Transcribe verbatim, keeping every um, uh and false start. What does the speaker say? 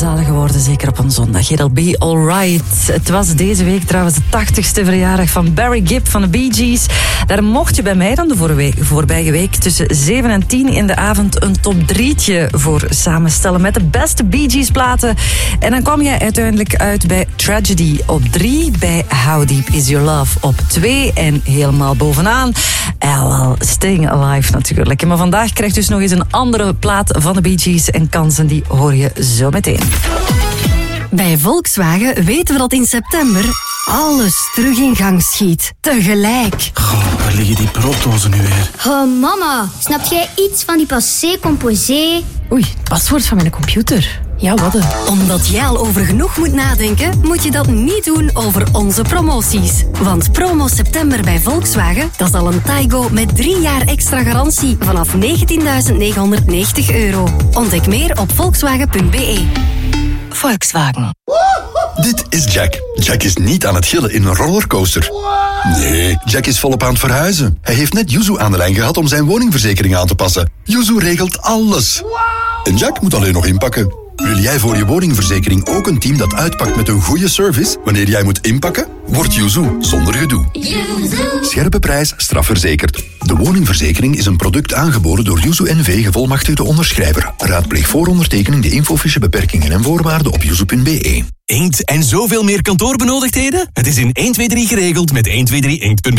zalig geworden, zeker op een zondag. It'll be alright. Het was deze week trouwens de tachtigste verjaardag van Barry Gibb van de Bee Gees. Daar mocht je bij mij dan de vorige, voorbije week tussen zeven en tien in de avond een top drietje voor samenstellen met de beste Bee Gees platen. En dan kwam je uiteindelijk uit bij Tragedy op drie, bij How Deep Is Your Love op twee en helemaal bovenaan L L Staying Alive natuurlijk. Maar vandaag krijgt dus nog eens een andere plaat van de Bee Gees en kansen die hoor je zo meteen. Bij Volkswagen weten we dat in september alles terug in gang schiet. Tegelijk. Goh, waar liggen die brooddozen nu weer? Oh, mama, snap jij iets van die passé composé? Oei, het paswoord van mijn computer. Ja, wat een. Omdat jij al over genoeg moet nadenken, moet je dat niet doen over onze promoties. Want promo september bij Volkswagen, dat is al een Taigo met drie jaar extra garantie vanaf negentienduizend negenhonderdnegentig euro. Ontdek meer op volkswagen punt b e. Volkswagen. Dit is Jack. Jack is niet aan het gillen in een rollercoaster. Nee, Jack is volop aan het verhuizen. Hij heeft net Yuzu aan de lijn gehad om zijn woningverzekering aan te passen. Yuzu regelt alles. En Jack moet alleen nog inpakken. Wil jij voor je woningverzekering ook een team dat uitpakt met een goede service wanneer jij moet inpakken? Word Yuzu zonder gedoe. Scherpe prijs, strafverzekerd. De woningverzekering is een product aangeboden door Yuzu N V gevolmachtigde onderschrijver. Raadpleeg voor ondertekening de infofiche beperkingen en voorwaarden op yuzu punt b e. Inkt en zoveel meer kantoorbenodigdheden? Het is in één twee drie geregeld met één twee drie inkt punt b e.